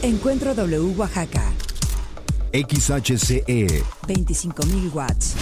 Encuentro W Oaxaca. XHCE 25.000 watts.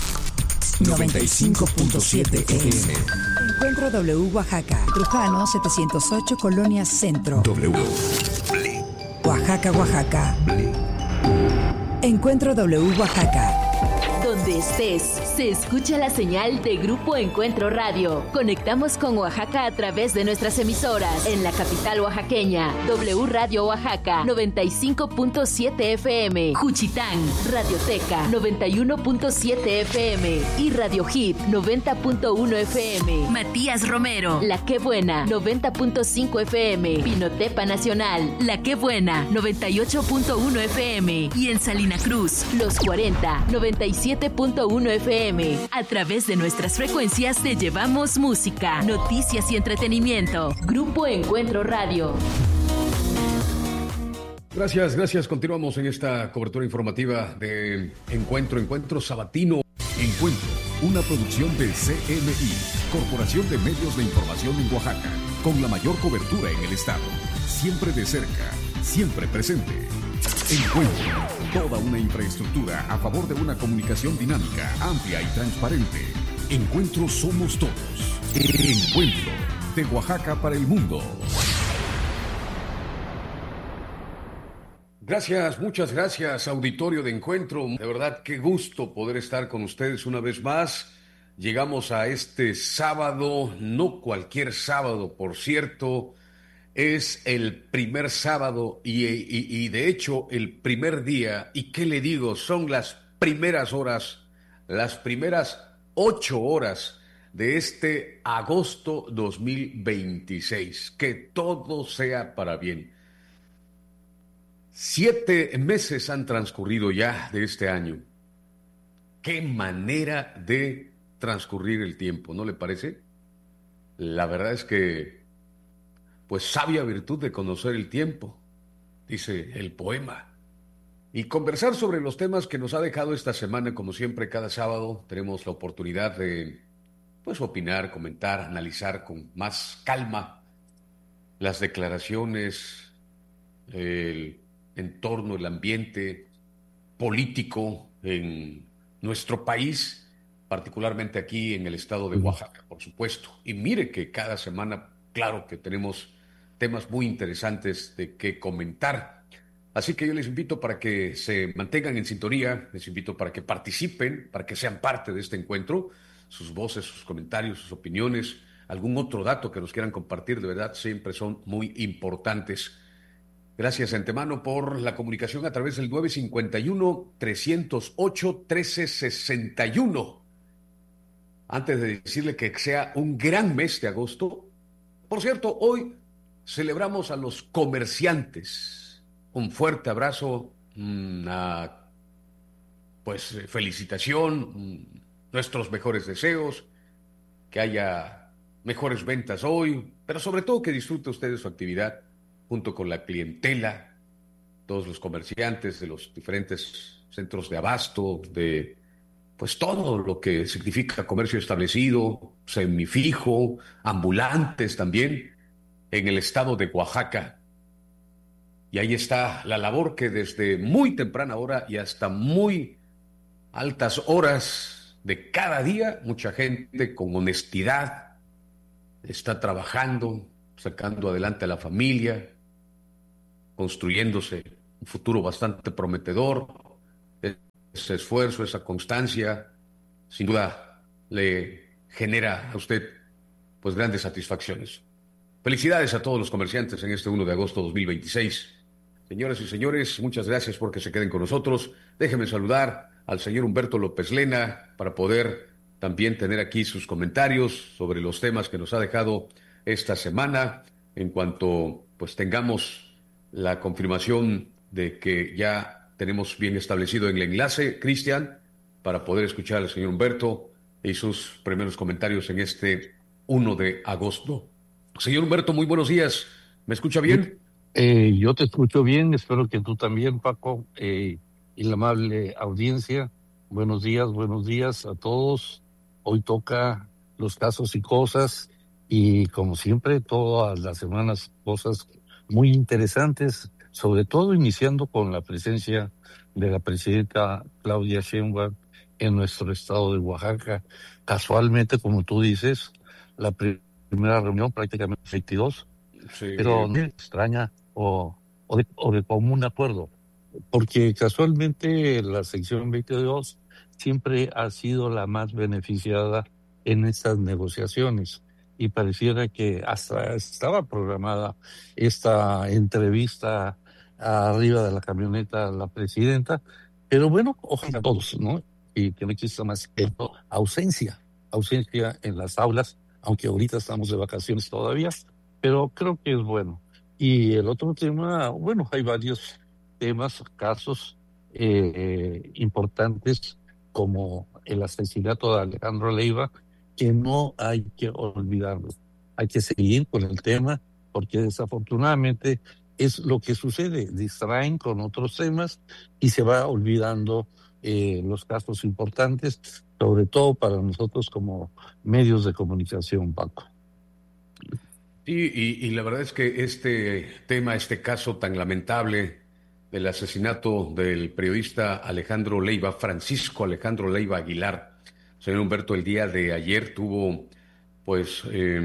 95.7 FM. Encuentro W Oaxaca. Trujano 708 Colonia Centro. W. Oaxaca, Oaxaca. Encuentro W Oaxaca. Donde estés, se escucha la señal de Grupo Encuentro Radio. Conectamos con Oaxaca a través de nuestras emisoras. En la capital oaxaqueña, W Radio Oaxaca, 95.7 FM. Juchitán, Radioteca, 91.7 FM. Y Radio Hit, 90.1 FM. Matías Romero, La Qué Buena, 90.5 FM. Pinotepa Nacional, La Qué Buena, 98.1 FM. Y en Salina Cruz, Los 40, 97.1 FM. A través de nuestras frecuencias te llevamos música, noticias y entretenimiento. Grupo Encuentro Radio. Gracias. Continuamos en esta cobertura informativa de Encuentro Sabatino. Encuentro, una producción de CMI, Corporación de Medios de Información en Oaxaca, con la mayor cobertura en el estado. Siempre de cerca, siempre presente. Encuentro, toda una infraestructura a favor de una comunicación dinámica, amplia y transparente. Encuentro somos todos. Encuentro, de Oaxaca para el mundo. Gracias, muchas gracias, auditorio de Encuentro. De verdad, qué gusto poder estar con ustedes una vez más. Llegamos a este sábado, no cualquier sábado, por cierto. Es el primer sábado y de hecho el primer día, y qué le digo, son las primeras horas, las primeras 8 horas de este agosto 2026. Que todo sea para bien. 7 meses han transcurrido ya de este año. Qué manera de transcurrir el tiempo, ¿no le parece? La verdad es que pues sabia virtud de conocer el tiempo, dice el poema. Y conversar sobre los temas que nos ha dejado esta semana, como siempre, cada sábado tenemos la oportunidad de, pues, opinar, comentar, analizar con más calma las declaraciones, el entorno, el ambiente político en nuestro país, particularmente aquí en el estado de Oaxaca, por supuesto. Y mire que cada semana, claro que tenemos temas muy interesantes de qué comentar. Así que yo les invito para que se mantengan en sintonía, les invito para que participen, para que sean parte de este encuentro, sus voces, sus comentarios, sus opiniones, algún otro dato que nos quieran compartir, de verdad siempre son muy importantes. Gracias de antemano por la comunicación a través del 951-308-1361. Antes de decirle que sea un gran mes de agosto, por cierto, hoy celebramos a los comerciantes. Un fuerte abrazo, una felicitación, nuestros mejores deseos, que haya mejores ventas hoy, pero sobre todo que disfrute usted de su actividad junto con la clientela, todos los comerciantes de los diferentes centros de abasto, de pues todo lo que significa comercio establecido, semifijo, ambulantes también, en el estado de Oaxaca. Y ahí está la labor que desde muy temprana hora y hasta muy altas horas de cada día, mucha gente con honestidad está trabajando, sacando adelante a la familia, construyéndose un futuro bastante prometedor. Ese esfuerzo, esa constancia, sin duda le genera a usted pues grandes satisfacciones. Felicidades a todos los comerciantes en este 1 de agosto de 2026. Señoras y señores, muchas gracias porque se queden con nosotros. Déjenme saludar al señor Humberto López Lena para poder también tener aquí sus comentarios sobre los temas que nos ha dejado esta semana. En cuanto pues tengamos la confirmación de que ya tenemos bien establecido el enlace, Cristian, para poder escuchar al señor Humberto y sus primeros comentarios en este 1 de agosto. Señor Humberto, muy buenos días. ¿Me escucha bien? Yo te escucho bien, espero que tú también, Paco, y la amable audiencia. Buenos días a todos. Hoy toca los casos y cosas, y como siempre, todas las semanas cosas muy interesantes sobre todo iniciando con la presencia de la presidenta Claudia Sheinbaum en nuestro estado de Oaxaca. Casualmente, como tú dices, la primera reunión prácticamente 22, Sí. pero no extraña o de común acuerdo, porque casualmente la sección 22 siempre ha sido la más beneficiada en estas negociaciones y pareciera que hasta estaba programada esta entrevista arriba de la camioneta a la presidenta, pero bueno, ojalá todos, ¿no? Y que no exista más ausencia en las aulas, aunque ahorita estamos de vacaciones todavía, pero creo que es bueno. Y el otro tema, bueno, hay varios temas, casos importantes como el asesinato de Alejandro Leiva, que no hay que olvidarlo. Hay que seguir con el tema porque desafortunadamente es lo que sucede, distraen con otros temas y se va olvidando los casos importantes, sobre todo para nosotros como medios de comunicación, Paco. Sí, y la verdad es que este tema, este caso tan lamentable del asesinato del periodista Alejandro Leiva, Francisco Alejandro Leiva Aguilar, señor Humberto, el día de ayer tuvo pues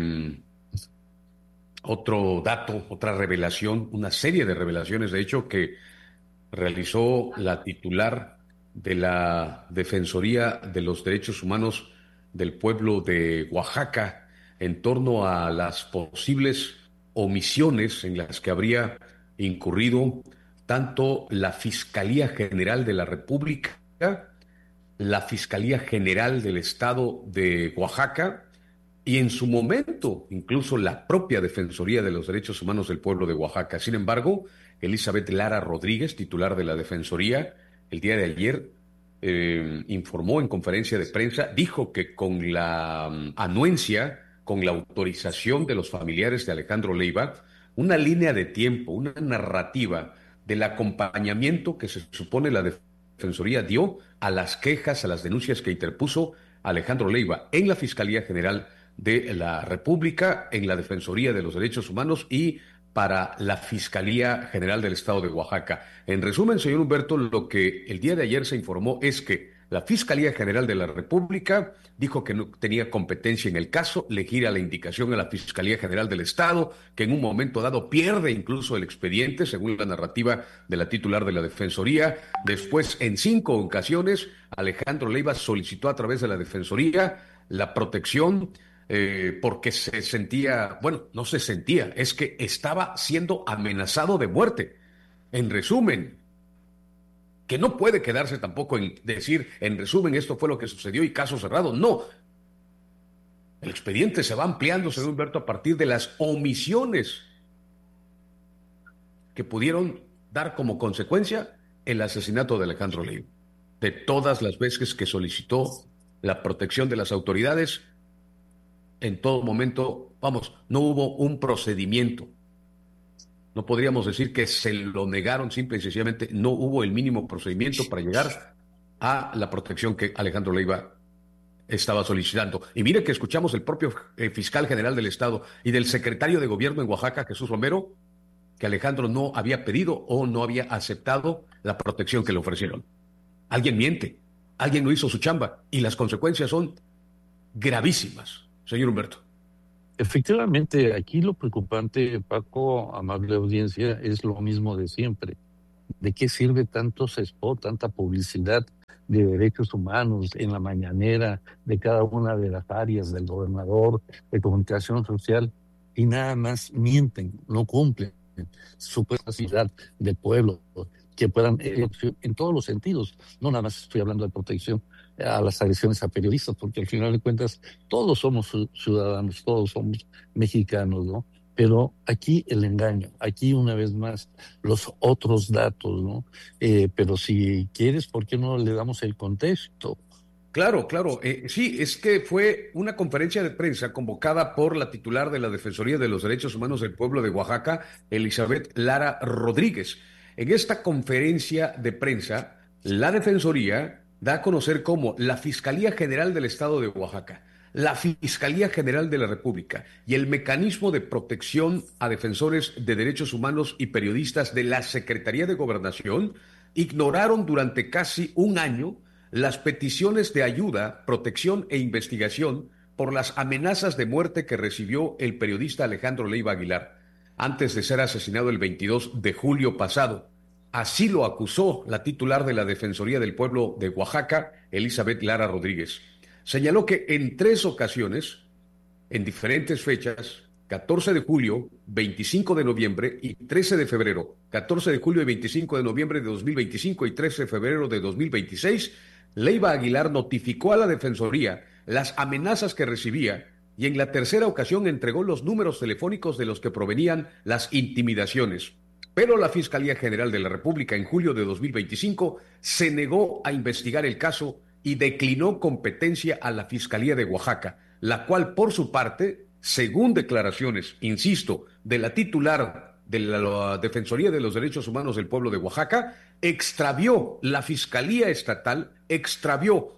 otro dato, otra revelación, una serie de revelaciones, de hecho, que realizó la titular de la Defensoría de los Derechos Humanos del pueblo de Oaxaca en torno a las posibles omisiones en las que habría incurrido tanto la Fiscalía General de la República, la Fiscalía General del Estado de Oaxaca y en su momento incluso la propia Defensoría de los Derechos Humanos del pueblo de Oaxaca. Sin embargo, Elizabeth Lara Rodríguez, titular de la Defensoría, el día de ayer informó en conferencia de prensa, dijo que con la anuencia, con la autorización de los familiares de Alejandro Leiva, una línea de tiempo, una narrativa del acompañamiento que se supone la Defensoría dio a las quejas, a las denuncias que interpuso Alejandro Leiva en la Fiscalía General de la República, en la Defensoría de los Derechos Humanos y para la Fiscalía General del Estado de Oaxaca. En resumen, señor Humberto, lo que el día de ayer se informó es que la Fiscalía General de la República dijo que no tenía competencia en el caso, le gira la indicación a la Fiscalía General del Estado, que en un momento dado pierde incluso el expediente, según la narrativa de la titular de la Defensoría. Después, en 5 ocasiones, Alejandro Leiva solicitó a través de la Defensoría la protección porque se sentía, bueno, no se sentía, es que estaba siendo amenazado de muerte. En resumen, que no puede quedarse tampoco en decir, en resumen, esto fue lo que sucedió y caso cerrado. No. El expediente se va ampliando, señor Humberto, a partir de las omisiones que pudieron dar como consecuencia el asesinato de Alejandro Leiva. De todas las veces que solicitó la protección de las autoridades, en todo momento, vamos, no hubo un procedimiento. No podríamos decir que se lo negaron, simple y sencillamente no hubo el mínimo procedimiento para llegar a la protección que Alejandro Leiva estaba solicitando. Y mire que escuchamos el propio fiscal general del Estado y del secretario de Gobierno en Oaxaca, Jesús Romero, que Alejandro no había pedido o no había aceptado la protección que le ofrecieron. Alguien miente, alguien no hizo su chamba y las consecuencias son gravísimas, señor Humberto. Efectivamente, aquí lo preocupante, Paco, amable audiencia, es lo mismo de siempre. ¿De qué sirve tanto spot, tanta publicidad de derechos humanos en la mañanera de cada una de las áreas del gobernador, de comunicación social, y nada más mienten, no cumplen su capacidad de pueblo, que puedan, en todos los sentidos, no nada más estoy hablando de protección a las agresiones a periodistas, porque al final de cuentas todos somos ciudadanos, todos somos mexicanos, ¿no? Pero aquí el engaño, aquí una vez más los otros datos, ¿no? Pero si quieres, ¿por qué no le damos el contexto? Claro, claro. Sí, es que fue una conferencia de prensa convocada por la titular de la Defensoría de los Derechos Humanos del Pueblo de Oaxaca, Elizabeth Lara Rodríguez. En esta conferencia de prensa, la Defensoría da a conocer cómo la Fiscalía General del Estado de Oaxaca, la Fiscalía General de la República y el Mecanismo de Protección a Defensores de Derechos Humanos y Periodistas de la Secretaría de Gobernación ignoraron durante casi un año las peticiones de ayuda, protección e investigación por las amenazas de muerte que recibió el periodista Alejandro Leiva Aguilar antes de ser asesinado el 22 de julio pasado. Así lo acusó la titular de la Defensoría del Pueblo de Oaxaca, Elizabeth Lara Rodríguez. Señaló que en 3 ocasiones, en diferentes fechas, 14 de julio, 25 de noviembre y 13 de febrero, 14 de julio y 25 de noviembre de 2025 y 13 de febrero de 2026, Leiva Aguilar notificó a la Defensoría las amenazas que recibía y en la tercera ocasión entregó los números telefónicos de los que provenían las intimidaciones. Pero la Fiscalía General de la República en julio de 2025 se negó a investigar el caso y declinó competencia a la Fiscalía de Oaxaca, la cual por su parte, según declaraciones, insisto, de la titular de la Defensoría de los Derechos Humanos del Pueblo de Oaxaca, extravió la Fiscalía Estatal, extravió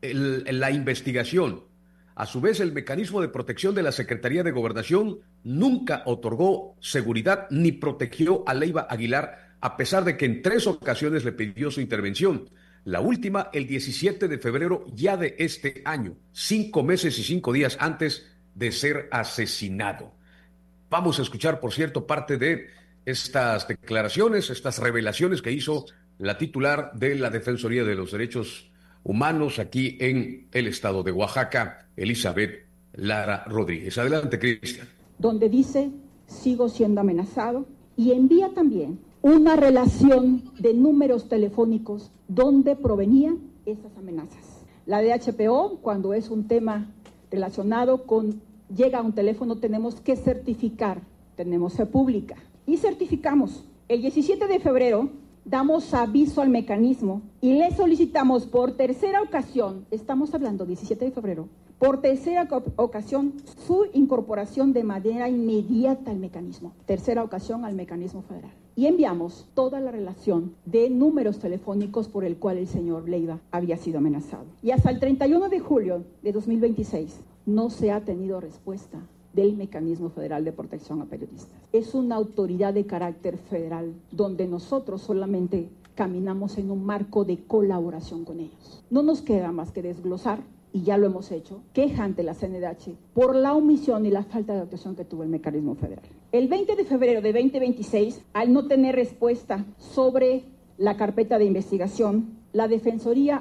la investigación. A su vez, el Mecanismo de Protección de la Secretaría de Gobernación nunca otorgó seguridad ni protegió a Leiva Aguilar, a pesar de que en 3 ocasiones le pidió su intervención. La última, el 17 de febrero ya de este año, 5 meses y 5 días antes de ser asesinado. Vamos a escuchar, por cierto, parte de estas declaraciones, estas revelaciones que hizo la titular de la Defensoría de los Derechos Humanos aquí en el estado de Oaxaca, Elizabeth Lara Rodríguez. Adelante, Cristian. Donde dice, sigo siendo amenazado, y envía también una relación de números telefónicos donde provenían esas amenazas. La DHPO, cuando es un tema relacionado con, llega a un teléfono, tenemos que certificar, tenemos fe pública, y certificamos. El 17 de febrero damos aviso al mecanismo y le solicitamos por tercera ocasión, estamos hablando 17 de febrero, por tercera ocasión su incorporación de manera inmediata al mecanismo, tercera ocasión al mecanismo federal. Y enviamos toda la relación de números telefónicos por el cual el señor Leiva había sido amenazado. Y hasta el 31 de julio de 2026 no se ha tenido respuesta del Mecanismo Federal de Protección a Periodistas. Es una autoridad de carácter federal donde nosotros solamente caminamos en un marco de colaboración con ellos. No nos queda más que desglosar, y ya lo hemos hecho, queja ante la CNDH por la omisión y la falta de actuación que tuvo el Mecanismo Federal. El 20 de febrero de 2026, al no tener respuesta sobre la carpeta de investigación, la Defensoría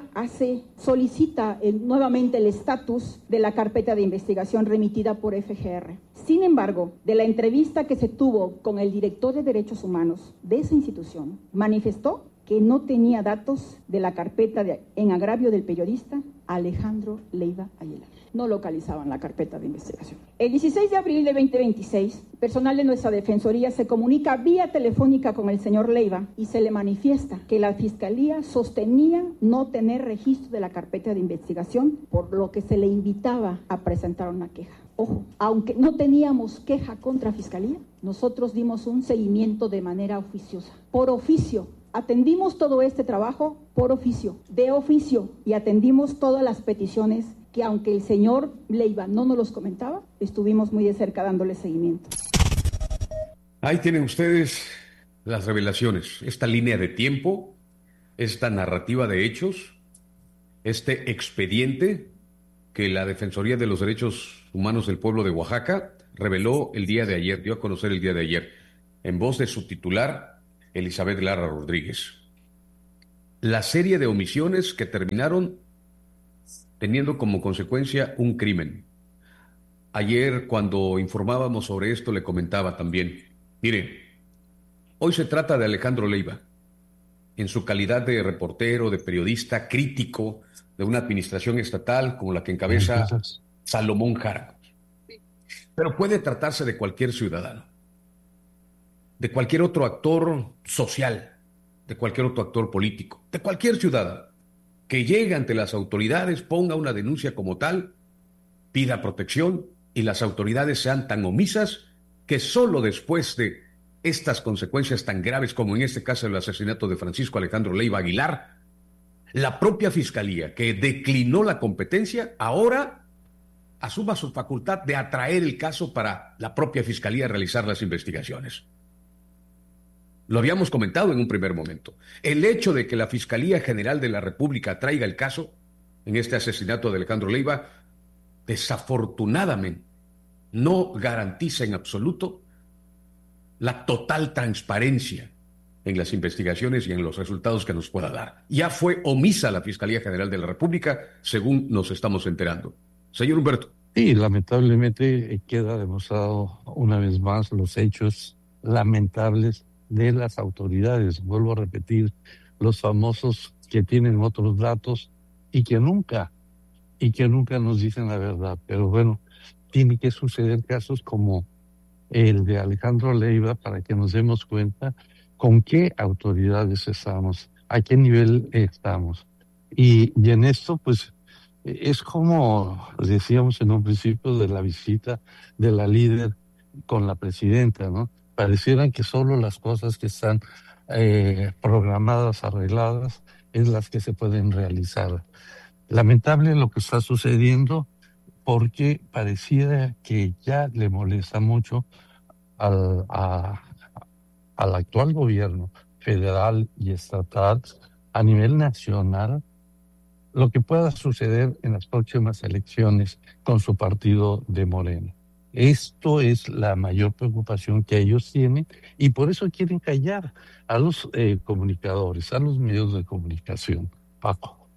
solicita nuevamente el estatus de la carpeta de investigación remitida por FGR. Sin embargo, de la entrevista que se tuvo con el director de Derechos Humanos de esa institución, manifestó que no tenía datos de la carpeta en agravio del periodista Alejandro Leiva Aguilar. No localizaban la carpeta de investigación. El 16 de abril de 2026, personal de nuestra Defensoría se comunica vía telefónica con el señor Leiva y se le manifiesta que la Fiscalía sostenía no tener registro de la carpeta de investigación, por lo que se le invitaba a presentar una queja. Ojo, aunque no teníamos queja contra Fiscalía, nosotros dimos un seguimiento de manera oficiosa, por oficio. Atendimos todo este trabajo por oficio, de oficio, y atendimos todas las peticiones que, aunque el señor Leiva no nos los comentaba, estuvimos muy de cerca dándole seguimiento. Ahí tienen ustedes las revelaciones, esta línea de tiempo, esta narrativa de hechos, este expediente que la Defensoría de los Derechos Humanos del Pueblo de Oaxaca reveló el día de ayer, dio a conocer el día de ayer, en voz de su titular, Elizabeth Lara Rodríguez. La serie de omisiones que terminaron teniendo como consecuencia un crimen. Ayer, cuando informábamos sobre esto, le comentaba también, mire, hoy se trata de Alejandro Leiva, en su calidad de reportero, de periodista, crítico de una administración estatal como la que encabeza Salomón Jara. Pero puede tratarse de cualquier ciudadano, de cualquier otro actor social, de cualquier otro actor político, de cualquier ciudadano que llegue ante las autoridades, ponga una denuncia como tal, pida protección y las autoridades sean tan omisas que solo después de estas consecuencias tan graves como en este caso el asesinato de Francisco Alejandro Leiva Aguilar, la propia Fiscalía que declinó la competencia ahora asuma su facultad de atraer el caso para la propia Fiscalía realizar las investigaciones. Lo habíamos comentado en un primer momento. El hecho de que la Fiscalía General de la República traiga el caso en este asesinato de Alejandro Leiva, desafortunadamente, no garantiza en absoluto la total transparencia en las investigaciones y en los resultados que nos pueda dar. Ya fue omisa la Fiscalía General de la República, según nos estamos enterando. Señor Humberto. Sí, lamentablemente queda demostrado una vez más los hechos lamentables de las autoridades. Vuelvo a repetir, los famosos que tienen otros datos y que nunca nos dicen la verdad. Pero bueno, tiene que suceder casos como el de Alejandro Leiva para que nos demos cuenta con qué autoridades estamos, a qué nivel estamos. Y en esto, pues, es como decíamos en un principio de la visita de la líder con la presidenta, ¿no? Parecieran que solo las cosas que están programadas, arregladas, es las que se pueden realizar. Lamentable lo que está sucediendo, porque pareciera que ya le molesta mucho al actual gobierno federal y estatal a nivel nacional lo que pueda suceder en las próximas elecciones con su partido de Morena. Esto es la mayor preocupación que ellos tienen y por eso quieren callar a los comunicadores, a los medios de comunicación. Paco.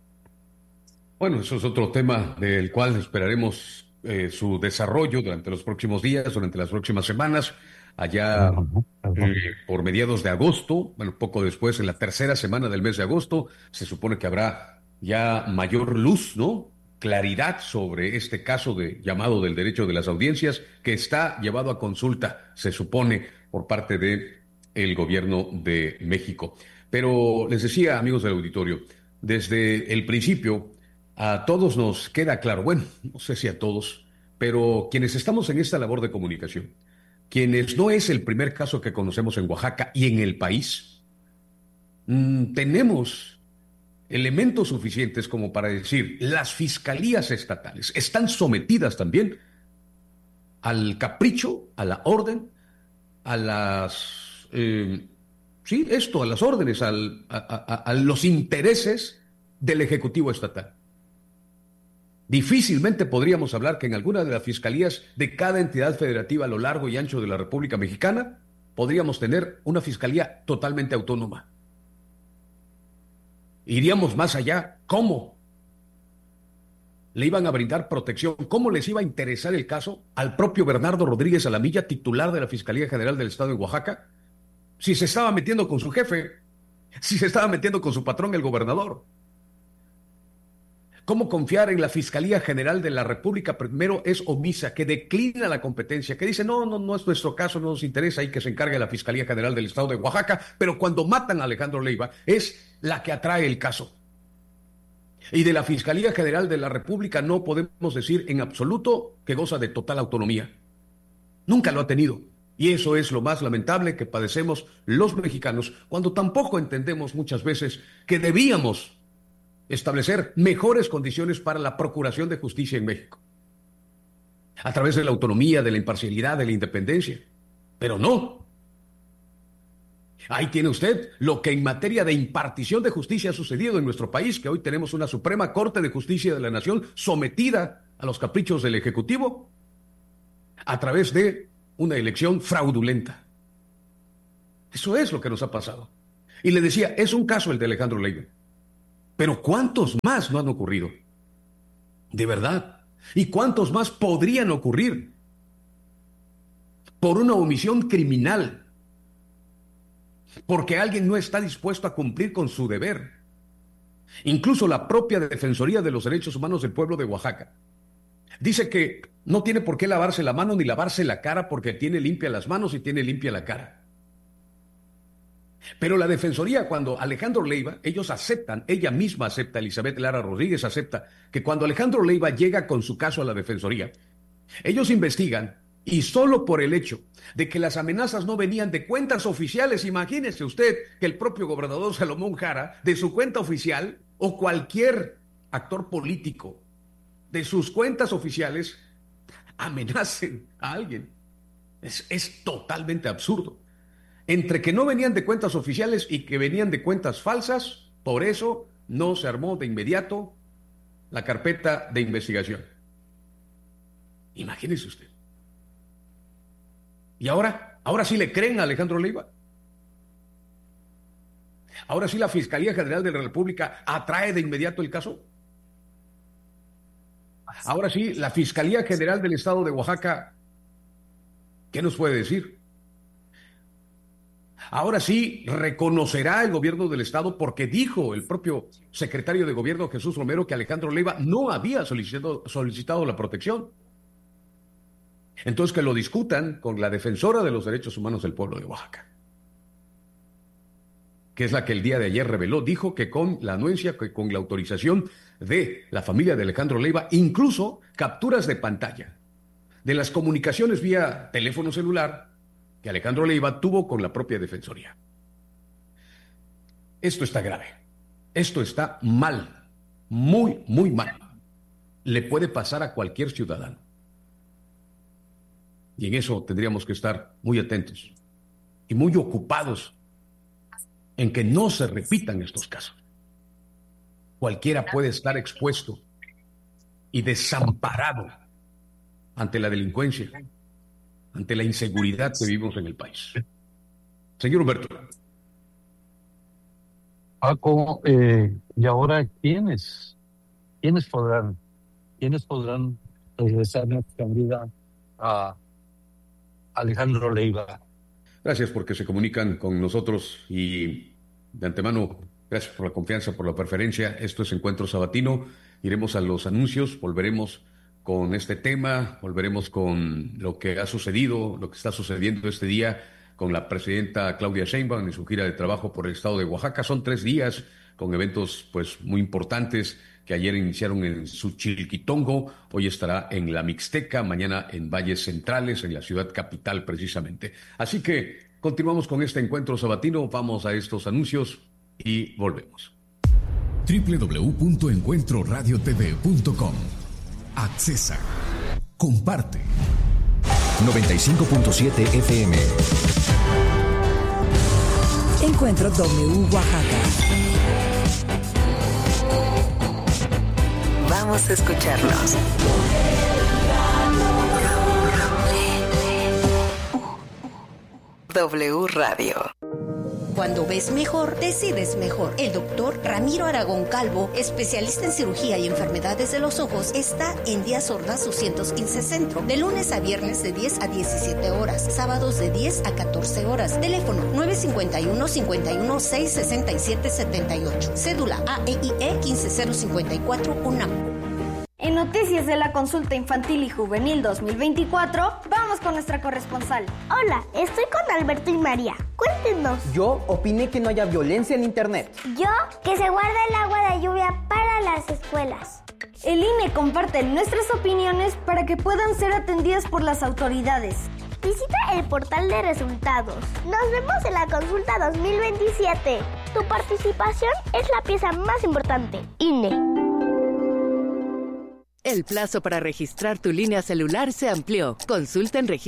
Bueno, eso es otro tema del cual esperaremos su desarrollo durante los próximos días, durante las próximas semanas. Allá por mediados de agosto, bueno, poco después, en la tercera semana del mes de agosto, se supone que habrá ya mayor luz, ¿no? Claridad sobre este caso de llamado del derecho de las audiencias que está llevado a consulta, se supone, por parte de el gobierno de México. Pero les decía, amigos del auditorio, desde el principio a todos nos queda claro, bueno, no sé si a todos, pero quienes estamos en esta labor de comunicación, quienes no es el primer caso que conocemos en Oaxaca y en el país, tenemos elementos suficientes como para decir, las fiscalías estatales están sometidas también al capricho, a la orden, a las, a las órdenes, a los intereses del Ejecutivo Estatal. Difícilmente podríamos hablar que en alguna de las fiscalías de cada entidad federativa a lo largo y ancho de la República Mexicana podríamos tener una fiscalía totalmente autónoma. Iríamos más allá. ¿Cómo le iban a brindar protección? ¿Cómo les iba a interesar el caso al propio Bernardo Rodríguez Alamilla, titular de la Fiscalía General del Estado de Oaxaca, si se estaba metiendo con su jefe, si se estaba metiendo con su patrón, el gobernador? ¿Cómo confiar en la Fiscalía General de la República? Primero es omisa, que declina la competencia, que dice, no es nuestro caso, no nos interesa, y que se encargue la Fiscalía General del Estado de Oaxaca, pero cuando matan a Alejandro Leiva es la que atrae el caso. Y de la Fiscalía General de la República no podemos decir en absoluto que goza de total autonomía. Nunca lo ha tenido. Y eso es lo más lamentable que padecemos los mexicanos, cuando tampoco entendemos muchas veces que debíamos establecer mejores condiciones para la procuración de justicia en México, a través de la autonomía, de la imparcialidad, de la independencia. Pero no. Ahí tiene usted lo que en materia de impartición de justicia ha sucedido en nuestro país, que hoy tenemos una Suprema Corte de Justicia de la Nación sometida a los caprichos del Ejecutivo a través de una elección fraudulenta. Eso es lo que nos ha pasado. Y le decía, es un caso el de Alejandro Leiva. Pero ¿cuántos más no han ocurrido? De verdad. ¿Y cuántos más podrían ocurrir por una omisión criminal? Porque alguien no está dispuesto a cumplir con su deber. Incluso la propia Defensoría de los Derechos Humanos del Pueblo de Oaxaca dice que no tiene por qué lavarse la mano ni lavarse la cara porque tiene limpia las manos y tiene limpia la cara. Pero la Defensoría, cuando Alejandro Leiva, ellos aceptan, ella misma acepta, Elizabeth Lara Rodríguez acepta, que cuando Alejandro Leiva llega con su caso a la Defensoría, ellos investigan y solo por el hecho de que las amenazas no venían de cuentas oficiales, imagínese usted que el propio gobernador Salomón Jara, de su cuenta oficial, o cualquier actor político de sus cuentas oficiales amenacen a alguien. Es totalmente absurdo. Entre que no venían de cuentas oficiales y que venían de cuentas falsas, por eso no se armó de inmediato la carpeta de investigación. Imagínese usted. Y ahora sí le creen a Alejandro Leiva. Ahora sí la Fiscalía General de la República atrae de inmediato el caso. Ahora sí la Fiscalía General del Estado de Oaxaca, ¿qué nos puede decir? Ahora sí reconocerá el gobierno del Estado, porque dijo el propio secretario de Gobierno, Jesús Romero, que Alejandro Leiva no había solicitado la protección. Entonces que lo discutan con la defensora de los derechos humanos del pueblo de Oaxaca, que es la que el día de ayer reveló, dijo que con la anuencia, que con la autorización de la familia de Alejandro Leiva, incluso capturas de pantalla de las comunicaciones vía teléfono celular que Alejandro Leiva tuvo con la propia defensoría. Esto está grave, esto está mal, muy, muy mal. Le puede pasar a cualquier ciudadano. Y en eso tendríamos que estar muy atentos y muy ocupados en que no se repitan estos casos. Cualquiera puede estar expuesto y desamparado ante la delincuencia, ante la inseguridad que vivimos en el país. Señor Humberto. Paco, y ahora ¿quiénes podrán regresar nuestra vida a Alejandro Leiva? Gracias porque se comunican con nosotros y de antemano, gracias por la confianza, por la preferencia. Esto es Encuentro Sabatino. Iremos a los anuncios, volveremos con este tema, volveremos con lo que ha sucedido, lo que está sucediendo este día con la presidenta Claudia Sheinbaum en su gira de trabajo por el estado de Oaxaca. Son 3 días con eventos pues muy importantes que ayer iniciaron en Suchilquitongo, hoy estará en la Mixteca, mañana en Valles Centrales, en la ciudad capital precisamente. Así que continuamos con este Encuentro Sabatino, vamos a estos anuncios y volvemos. www.encuentroradiotv.com. Accesa. Comparte. 95.7 FM. Encuentro W Oaxaca. Vamos a escucharlos. W Radio. Cuando ves mejor, decides mejor. El doctor Ramiro Aragón Calvo, especialista en cirugía y enfermedades de los ojos, está en Díaz Ordaz 215 Centro, de lunes a viernes de 10 a 17 horas, sábados de 10 a 14 horas. Teléfono 951-51-667-78. Cédula AEIE 15054 UNAM. En Noticias de la Consulta Infantil y Juvenil 2024, vamos con nuestra corresponsal. Hola, estoy con Alberto y María. Cuéntenos. Yo opiné que no haya violencia en Internet. Yo, que se guarde el agua de lluvia para las escuelas. El INE comparte nuestras opiniones para que puedan ser atendidas por las autoridades. Visita el portal de resultados. Nos vemos en la consulta 2027. Tu participación es la pieza más importante. INE. El plazo para registrar tu línea celular se amplió. Consulta en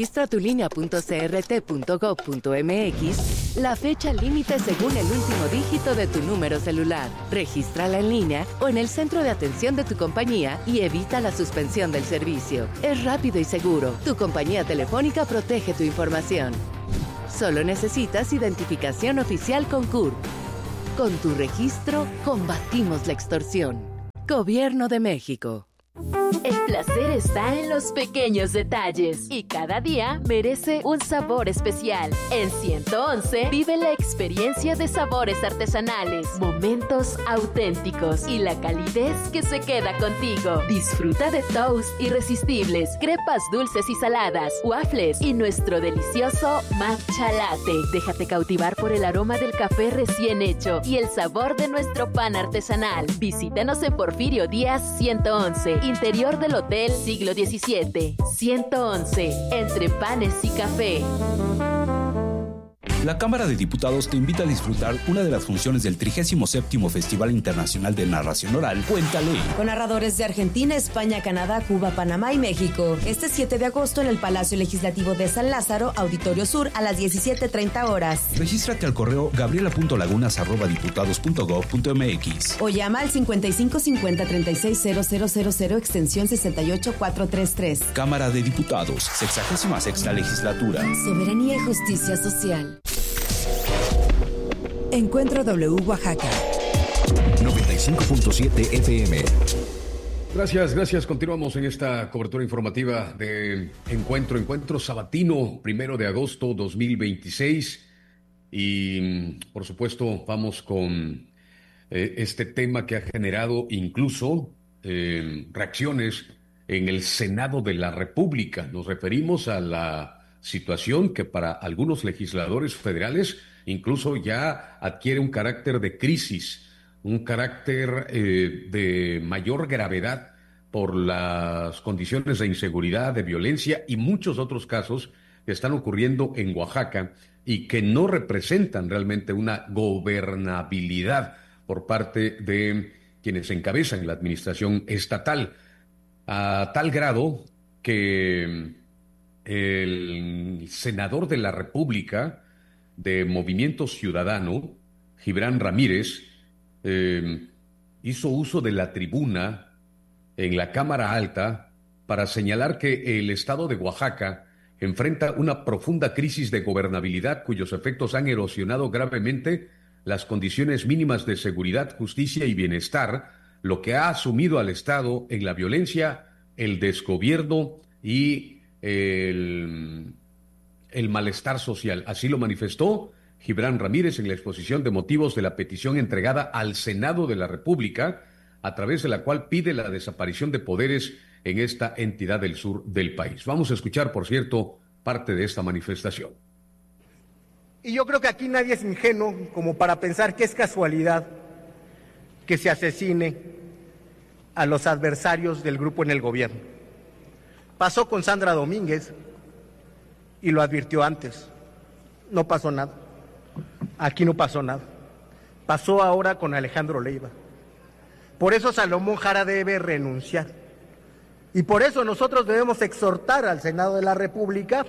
registratulinea.crt.gov.mx la fecha límite según el último dígito de tu número celular. Regístrala en línea o en el centro de atención de tu compañía y evita la suspensión del servicio. Es rápido y seguro. Tu compañía telefónica protege tu información. Solo necesitas identificación oficial con CURP. Con tu registro, combatimos la extorsión. Gobierno de México. El placer está en los pequeños detalles y cada día merece un sabor especial. En 111 vive la experiencia de sabores artesanales, momentos auténticos y la calidez que se queda contigo. Disfruta de toast irresistibles, crepas dulces y saladas, waffles y nuestro delicioso matcha latte. Déjate cautivar por el aroma del café recién hecho y el sabor de nuestro pan artesanal. Visítanos en Porfirio Díaz 111. Interior del Hotel Siglo XVII. 111. Entre panes y café. La Cámara de Diputados te invita a disfrutar una de las funciones del 37º Festival Internacional de Narración Oral, Cuéntale. Con narradores de Argentina, España, Canadá, Cuba, Panamá y México. Este 7 de agosto en el Palacio Legislativo de San Lázaro, Auditorio Sur, a las 17:30 horas. Regístrate al correo gabriela.lagunas@diputados.gov.mx o llama al 55 50 36 000 extensión 68433. Cámara de Diputados, 66ª Legislatura. Soberanía y justicia social. Encuentro W Oaxaca 95.7 FM. Gracias. Continuamos en esta cobertura informativa de Encuentro sabatino, 1 de agosto 2026. Y, por supuesto, vamos con este tema que ha generado incluso reacciones en el Senado de la República. Nos referimos a la situación que para algunos legisladores federales incluso ya adquiere un carácter de crisis, un carácter de mayor gravedad por las condiciones de inseguridad, de violencia y muchos otros casos que están ocurriendo en Oaxaca y que no representan realmente una gobernabilidad por parte de quienes encabezan la administración estatal, a tal grado que el senador de la República de Movimiento Ciudadano, Gibran Ramírez, hizo uso de la tribuna en la Cámara Alta para señalar que el estado de Oaxaca enfrenta una profunda crisis de gobernabilidad cuyos efectos han erosionado gravemente las condiciones mínimas de seguridad, justicia y bienestar, lo que ha sumido al Estado en la violencia, el desgobierno y el malestar social. Así lo manifestó Gibran Ramírez en la exposición de motivos de la petición entregada al Senado de la República, a través de la cual pide la desaparición de poderes en esta entidad del sur del país. Vamos a escuchar, por cierto, parte de esta manifestación. Y yo creo que aquí nadie es ingenuo como para pensar que es casualidad que se asesine a los adversarios del grupo en el gobierno. Pasó con Sandra Domínguez y lo advirtió antes. No pasó nada. Aquí no pasó nada. Pasó ahora con Alejandro Leiva. Por eso Salomón Jara debe renunciar. Y por eso nosotros debemos exhortar al Senado de la República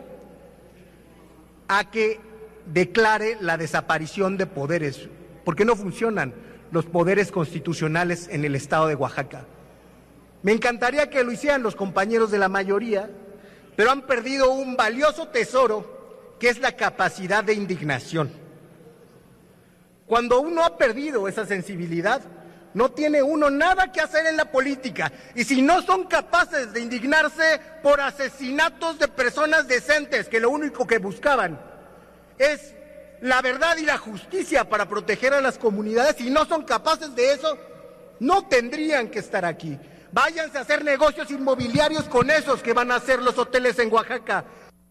a que declare la desaparición de poderes, porque no funcionan los poderes constitucionales en el estado de Oaxaca. Me encantaría que lo hicieran los compañeros de la mayoría, pero han perdido un valioso tesoro que es la capacidad de indignación. Cuando uno ha perdido esa sensibilidad, no tiene uno nada que hacer en la política. Y si no son capaces de indignarse por asesinatos de personas decentes, que lo único que buscaban es la verdad y la justicia para proteger a las comunidades, si no son capaces de eso, no tendrían que estar aquí. Váyanse a hacer negocios inmobiliarios con esos que van a hacer los hoteles en Oaxaca.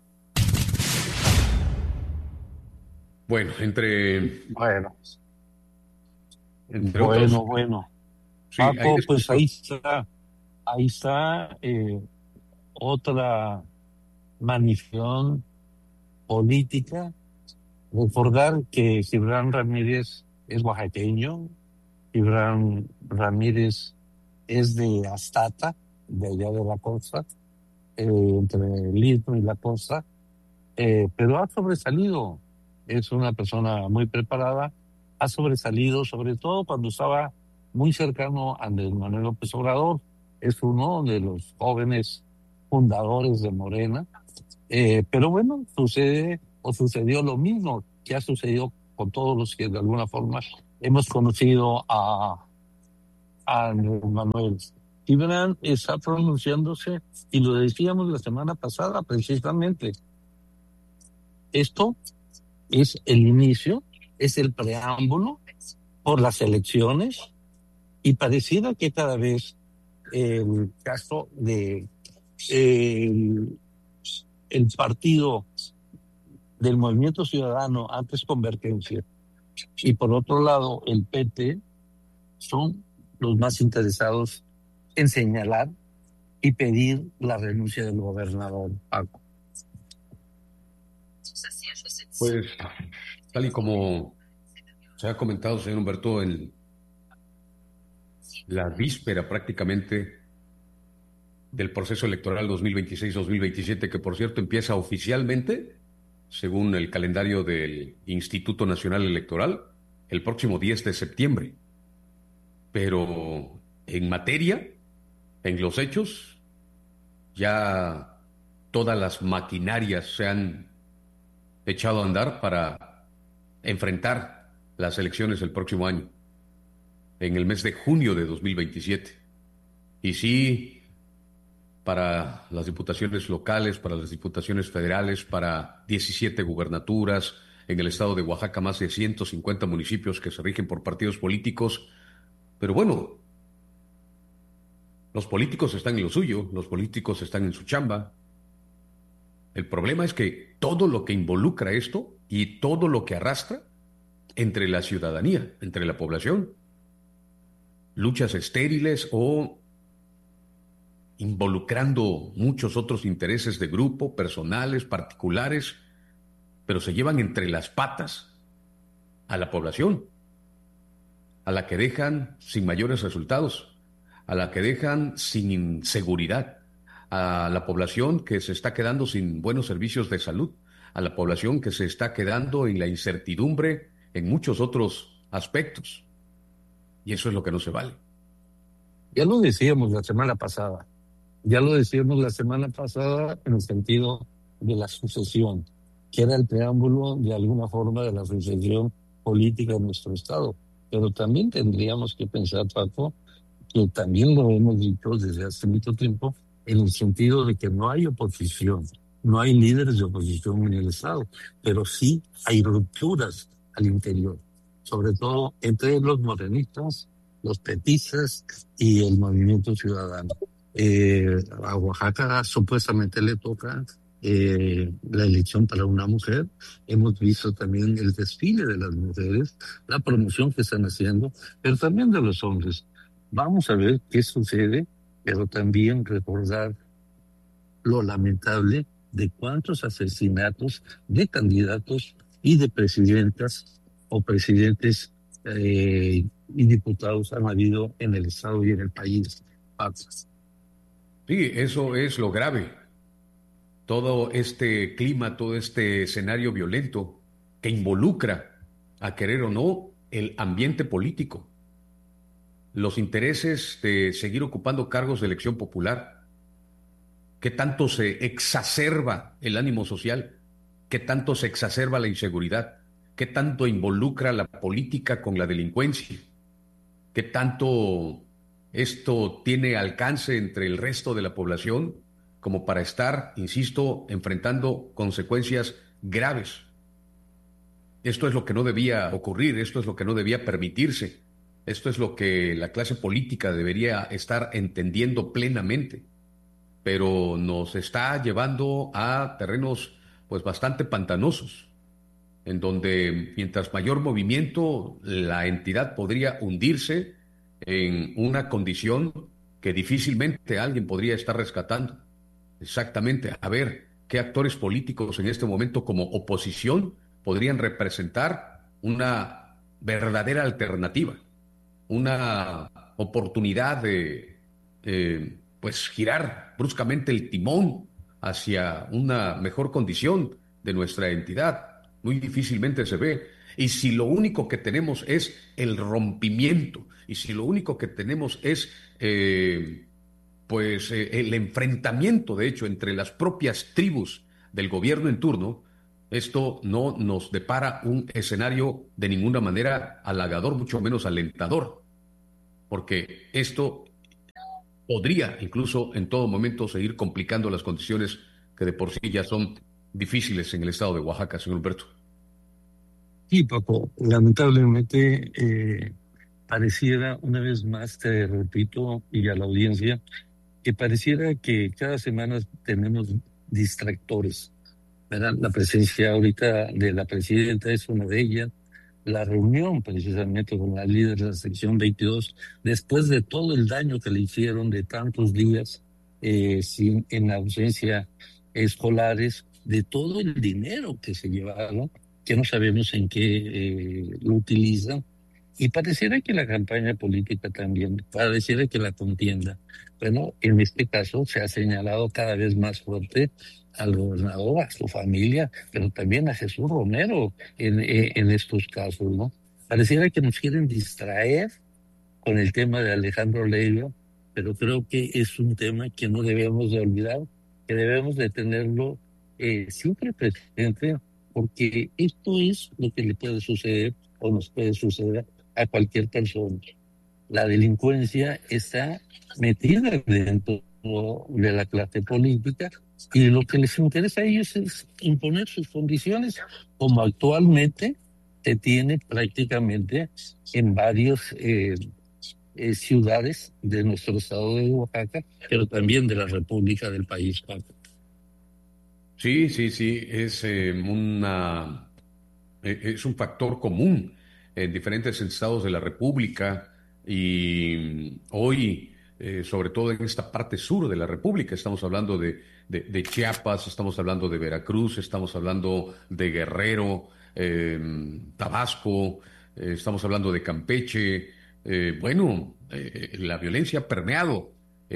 Bueno, Bueno. Sí, Paco, pues ahí está otra manifestación política. Recordar que Gibran Ramírez es oaxaqueño, Gibran Ramírez es de Astata, de allá de la costa, entre el Istmo y la costa, pero ha sobresalido, es una persona muy preparada, ha sobresalido sobre todo cuando estaba muy cercano a Andrés Manuel López Obrador, es uno de los jóvenes fundadores de Morena, pero bueno, sucedió lo mismo que ha sucedido con todos los que de alguna forma hemos conocido a Andrés Manuel. Gibran está pronunciándose, y lo decíamos la semana pasada precisamente, esto es el inicio, es el preámbulo por las elecciones, y pareciera que cada vez el caso de el partido del Movimiento Ciudadano, antes Convergencia, y por otro lado el PT, son los más interesados en señalar y pedir la renuncia del gobernador Paco. Pues, tal y como se ha comentado, señor Humberto, en la víspera prácticamente del proceso electoral 2026-2027, que por cierto empieza oficialmente, según el calendario del Instituto Nacional Electoral, el próximo 10 de septiembre. Pero en materia, en los hechos, ya todas las maquinarias se han echado a andar para enfrentar las elecciones del próximo año, en el mes de junio de 2027. Y sí, para las diputaciones locales, para las diputaciones federales, para 17 gubernaturas, en el estado de Oaxaca más de 150 municipios que se rigen por partidos políticos. Pero bueno, los políticos están en lo suyo, los políticos están en su chamba. El problema es que todo lo que involucra esto y todo lo que arrastra entre la ciudadanía, entre la población, luchas estériles o involucrando muchos otros intereses de grupo, personales, particulares, pero se llevan entre las patas a la población, a la que dejan sin mayores resultados, a la que dejan sin seguridad, a la población que se está quedando sin buenos servicios de salud, a la población que se está quedando en la incertidumbre en muchos otros aspectos. Y eso es lo que no se vale. Ya lo decíamos la semana pasada en el sentido de la sucesión, que era el preámbulo de alguna forma de la sucesión política en nuestro Estado. Pero también tendríamos que pensar, Paco, que también lo hemos dicho desde hace mucho tiempo, en el sentido de que no hay oposición, no hay líderes de oposición en el Estado, pero sí hay rupturas al interior, sobre todo entre los morenistas, los petistas y el movimiento ciudadano. A Oaxaca supuestamente le toca la elección para una mujer. Hemos visto también el desfile de las mujeres, la promoción que están haciendo, pero también de los hombres. Vamos a ver qué sucede, pero también recordar lo lamentable de cuántos asesinatos de candidatos y de presidentas o presidentes y diputados han habido en el Estado y en el país. Sí, eso es lo grave. Todo este clima, todo este escenario violento que involucra, a querer o no, el ambiente político, los intereses de seguir ocupando cargos de elección popular, qué tanto se exacerba el ánimo social, qué tanto se exacerba la inseguridad, qué tanto involucra la política con la delincuencia, qué tanto esto tiene alcance entre el resto de la población como para estar, insisto, enfrentando consecuencias graves. Esto es lo que no debía ocurrir, esto es lo que no debía permitirse, esto es lo que la clase política debería estar entendiendo plenamente, pero nos está llevando a terrenos pues bastante pantanosos, en donde mientras mayor movimiento la entidad podría hundirse en una condición que difícilmente alguien podría estar rescatando. Exactamente, a ver, ¿qué actores políticos en este momento como oposición podrían representar una verdadera alternativa, una oportunidad de pues girar bruscamente el timón hacia una mejor condición de nuestra entidad? Muy difícilmente se ve. Y si lo único que tenemos es el rompimiento, y si lo único que tenemos es el enfrentamiento, de hecho, entre las propias tribus del gobierno en turno, esto no nos depara un escenario de ninguna manera halagador, mucho menos alentador, porque esto podría incluso en todo momento seguir complicando las condiciones que de por sí ya son difíciles en el estado de Oaxaca, señor Humberto. Sí, Paco, lamentablemente pareciera, una vez más te repito, y a la audiencia, que pareciera que cada semana tenemos distractores, ¿verdad? La presencia ahorita de la presidenta es una de ellas, la reunión precisamente con la líder de la sección 22, después de todo el daño que le hicieron de tantos días en ausencia escolares, de todo el dinero que se llevaron, que no sabemos en qué lo utilizan. Y pareciera que la campaña política también, pareciera que la contienda. Bueno, en este caso se ha señalado cada vez más fuerte al gobernador, a su familia, pero también a Jesús Romero en estos casos, ¿no? Pareciera que nos quieren distraer con el tema de Alejandro Leiva, pero creo que es un tema que no debemos de olvidar, que debemos de tenerlo siempre presente, porque esto es lo que le puede suceder o nos puede suceder a cualquier persona. La delincuencia está metida dentro de la clase política y lo que les interesa a ellos es imponer sus condiciones, como actualmente se tiene prácticamente en varios ciudades de nuestro estado de Oaxaca, pero también de la República del país. Sí, es es un factor común en diferentes estados de la República y hoy, sobre todo en esta parte sur de la República, estamos hablando de Chiapas, estamos hablando de Veracruz, estamos hablando de Guerrero, Tabasco, estamos hablando de Campeche. La violencia ha permeado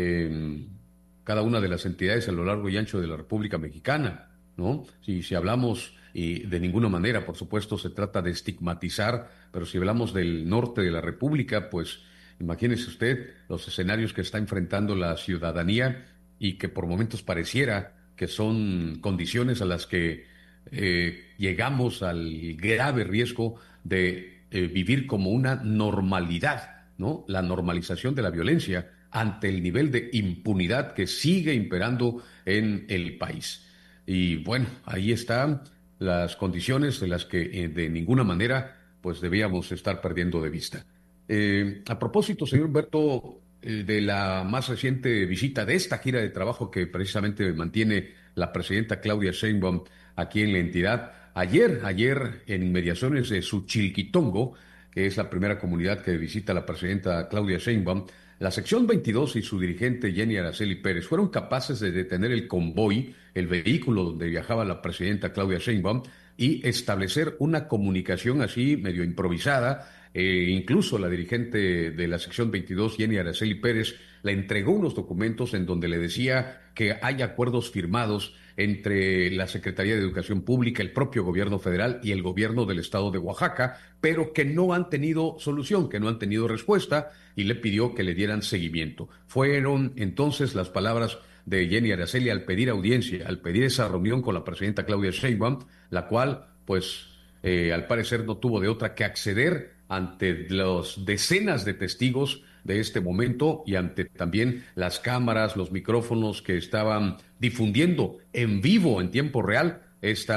cada una de las entidades a lo largo y ancho de la República Mexicana, ¿no? Si hablamos, y de ninguna manera, por supuesto, se trata de estigmatizar, pero si hablamos del norte de la República, pues imagínese usted los escenarios que está enfrentando la ciudadanía y que por momentos pareciera que son condiciones a las que llegamos al grave riesgo de vivir como una normalidad, ¿no? La normalización de la violencia ante el nivel de impunidad que sigue imperando en el país. Y bueno, ahí están las condiciones de las que de ninguna manera pues debíamos estar perdiendo de vista. A propósito, señor Humberto, de la más reciente visita de esta gira de trabajo que precisamente mantiene la presidenta Claudia Sheinbaum aquí en la entidad, ayer en inmediaciones de Suchilquitongo, que es la primera comunidad que visita la presidenta Claudia Sheinbaum, la sección 22 y su dirigente Jenny Araceli Pérez fueron capaces de detener el convoy, el vehículo donde viajaba la presidenta Claudia Sheinbaum, y establecer una comunicación así medio improvisada. Incluso la dirigente de la sección 22, Jenny Araceli Pérez, le entregó unos documentos en donde le decía que hay acuerdos firmados entre la Secretaría de Educación Pública, el propio gobierno federal y el gobierno del estado de Oaxaca, pero que no han tenido solución, que no han tenido respuesta, y le pidió que le dieran seguimiento. Fueron entonces las palabras de Jenny Araceli al pedir audiencia, al pedir esa reunión con la presidenta Claudia Sheinbaum, la cual, pues, al parecer no tuvo de otra que acceder ante las decenas de testigos de este momento y ante también las cámaras, los micrófonos que estaban difundiendo en vivo, en tiempo real, este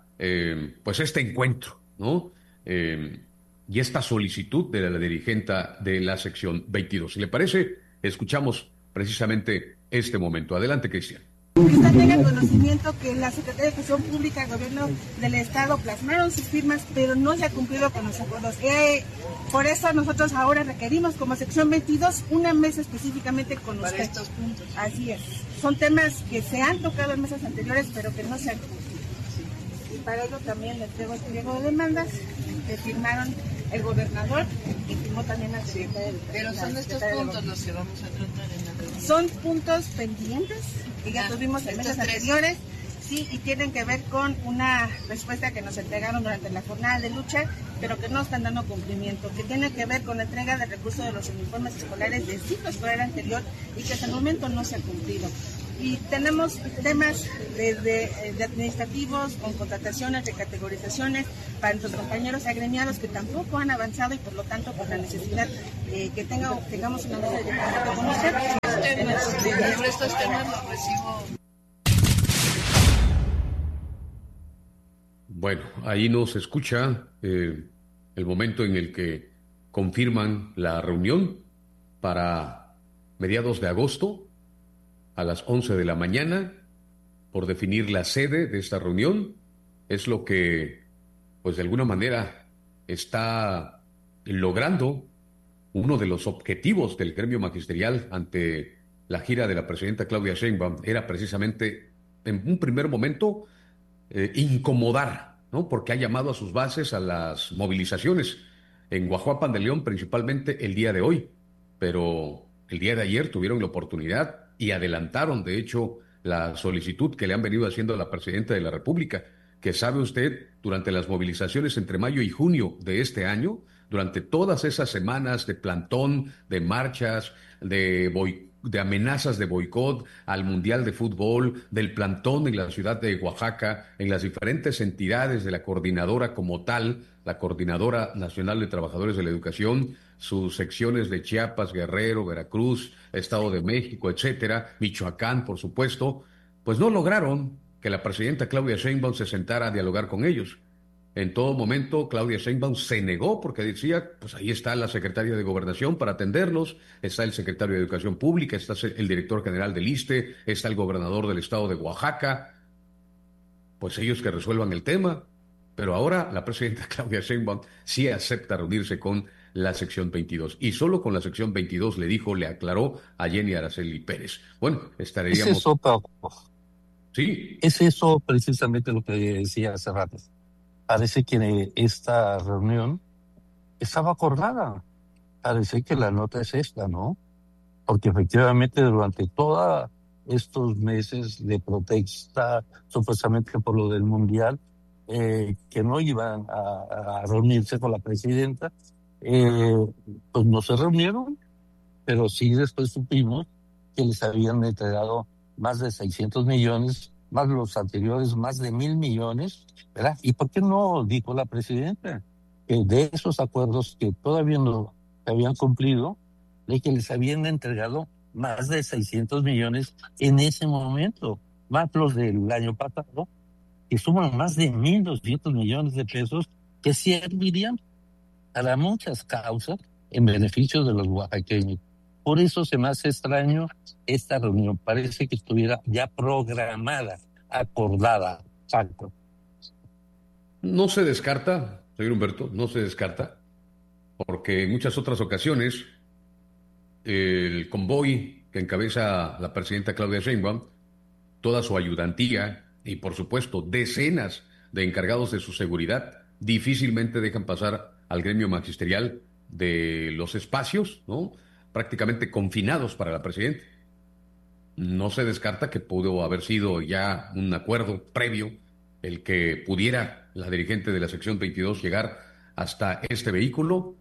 encuentro, ¿no? Y esta solicitud de la dirigente de la sección 22. Si le parece, escuchamos precisamente este momento. Adelante, Cristian. Que usted tenga conocimiento que la Secretaría de Educación Pública, el gobierno del Estado plasmaron sus firmas, pero no se ha cumplido con los acuerdos. Por eso nosotros ahora requerimos como sección 22 una mesa específicamente con usted. Para estos puntos. Así es. Son temas que se han tocado en mesas anteriores, pero que no se han cumplido. Y para ello también le entrego el pliego de demandas que firmaron el gobernador y firmó también la secretaria de Educación. Pero son estos puntos los que vamos a tratar en la reunión. Son puntos pendientes que ya tuvimos en mesas anteriores, sí, y tienen que ver con una respuesta que nos entregaron durante la jornada de lucha, pero que no están dando cumplimiento, que tiene que ver con la entrega de recursos de los uniformes escolares del ciclo escolar anterior y que hasta el momento no se han cumplido. Y tenemos temas de administrativos, con contrataciones, recategorizaciones para nuestros compañeros agremiados que tampoco han avanzado y por lo tanto por la necesidad que tengamos una mesa de diálogo con usted. Sobre estos temas los recibo. Bueno, ahí nos escucha el momento en el que confirman la reunión para mediados de agosto a las 11 de la mañana por definir la sede de esta reunión. Es lo que, pues de alguna manera, está logrando uno de los objetivos del gremio magisterial ante la gira de la presidenta Claudia Sheinbaum. Era precisamente, en un primer momento, incomodar ¿no? Porque ha llamado a sus bases a las movilizaciones en Guajuapan de León, principalmente el día de hoy. Pero el día de ayer tuvieron la oportunidad y adelantaron, de hecho, la solicitud que le han venido haciendo a la presidenta de la República, que sabe usted, durante las movilizaciones entre mayo y junio de este año, durante todas esas semanas de plantón, de marchas, de amenazas de boicot al Mundial de Fútbol, del plantón en la ciudad de Oaxaca, en las diferentes entidades de la coordinadora como tal, la Coordinadora Nacional de Trabajadores de la Educación, sus secciones de Chiapas, Guerrero, Veracruz, Estado de México, etcétera, Michoacán, por supuesto, pues no lograron que la presidenta Claudia Sheinbaum se sentara a dialogar con ellos. En todo momento, Claudia Sheinbaum se negó porque decía, pues ahí está la secretaria de Gobernación para atenderlos, está el secretario de Educación Pública, está el director general del ISSSTE, está el gobernador del estado de Oaxaca, pues ellos que resuelvan el tema. Pero ahora la presidenta Claudia Sheinbaum sí acepta reunirse con la sección 22. Y solo con la sección 22 le aclaró a Jenny Araceli Pérez. Bueno, estaríamos... ¿Es eso, Paco? Sí. Es eso precisamente lo que decía hace rato. Parece que esta reunión estaba acordada. Parece que la nota es esta, ¿no? Porque efectivamente durante todos estos meses de protesta, supuestamente por lo del Mundial, que no iban a reunirse con la presidenta, pues no se reunieron, pero sí después supimos que les habían entregado más de 600 millones, más los anteriores, más de 1,000 millones, ¿verdad? ¿Y por qué no dijo la presidenta que de esos acuerdos que todavía no habían cumplido, de que les habían entregado más de 600 millones en ese momento, más los del año pasado, que suman más de 1,200 millones de pesos que servirían para muchas causas en beneficio de los oaxaqueños? Por eso se me hace extraño esta reunión. Parece que estuviera ya programada, acordada. Exacto. No se descarta, señor Humberto, no se descarta, porque en muchas otras ocasiones el convoy que encabeza la presidenta Claudia Sheinbaum, toda su ayudantía y por supuesto decenas de encargados de su seguridad, difícilmente dejan pasar al gremio magisterial de los espacios, ¿no?, prácticamente confinados para la presidenta. No se descarta que pudo haber sido ya un acuerdo previo el que pudiera la dirigente de la sección 22 llegar hasta este vehículo.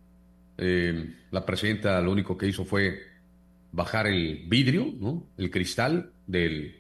La presidenta lo único que hizo fue bajar el vidrio, ¿no?, el cristal del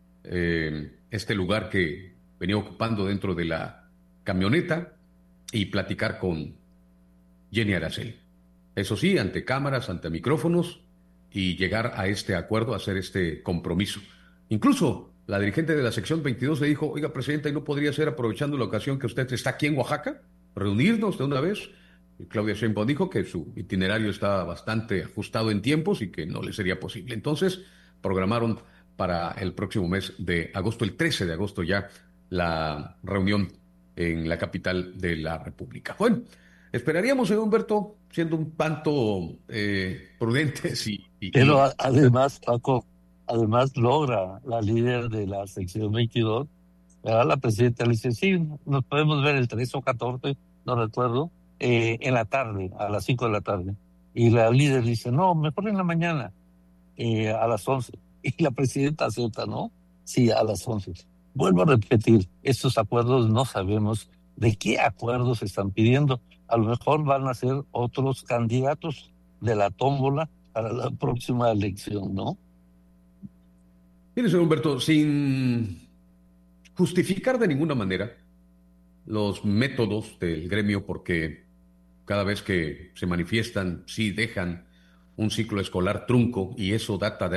este lugar que venía ocupando dentro de la camioneta y platicar con Jenny Araceli. Eso sí, ante cámaras, ante micrófonos, y llegar a este acuerdo, a hacer este compromiso. Incluso la dirigente de la sección 22 le dijo, oiga, presidenta, ¿y no podría ser, aprovechando la ocasión que usted está aquí en Oaxaca, reunirnos de una vez? Y Claudia Sheinbaum dijo que su itinerario estaba bastante ajustado en tiempos y que no le sería posible. Entonces, programaron para el próximo mes de agosto, el 13 de agosto ya, la reunión en la capital de la República. Bueno, esperaríamos, señor Humberto, siendo un tanto prudentes Pero además, Paco, logra la líder de la sección 22, ¿verdad? La presidenta le dice, sí, nos podemos ver el 13 o 14, no recuerdo, en la tarde, a las 5 de la tarde. Y la líder dice, no, mejor en la mañana, a las 11. Y la presidenta acepta, ¿no? Sí, a las 11. Vuelvo a repetir, estos acuerdos no sabemos de qué acuerdos se están pidiendo. A lo mejor van a ser otros candidatos de la tómbola para la próxima elección, ¿no? Mire, señor Humberto, sin justificar de ninguna manera los métodos del gremio, porque cada vez que se manifiestan, sí dejan un ciclo escolar trunco, y eso data de